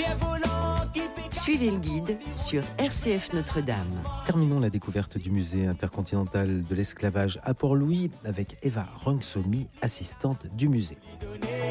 Suivez le guide sur RCF Notre-Dame. Terminons la découverte du musée intercontinental de l'esclavage à Port-Louis avec Eva Rangsomi, assistante du musée.